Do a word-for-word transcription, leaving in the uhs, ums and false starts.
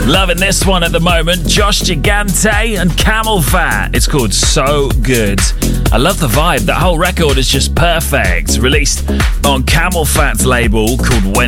Loving this one at the moment. Josh Gigante and Camel Fat. It's called So Good. I love the vibe. That whole record is just perfect. Released on Camel Fat's label called When